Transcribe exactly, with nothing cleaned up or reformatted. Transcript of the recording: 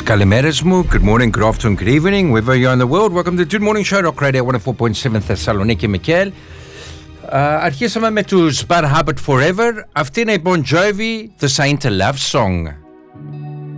Kalimeras μου. Good morning, good afternoon, good evening, wherever you are in the world. Welcome to the Good Morning Show, Rock Radio εκατόν τέσσερα κόμμα επτά Θεσσαλονίκη, Μικέλ. Uh, αρχίσαμε με τους Bad Habit Forever. Αυτή είναι η Bon Jovi, The Saint Love Song.